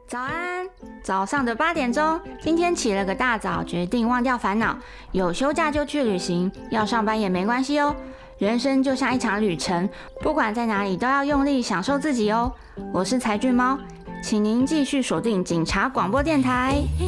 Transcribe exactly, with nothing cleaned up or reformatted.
早安，早上的八点钟，今天起了个大早，决定忘掉烦恼，有休假就去旅行，要上班也没关系哦。人生就像一场旅程，不管在哪里都要用力享受自己哦。我是柴俊猫，请您继续锁定警察广播电台。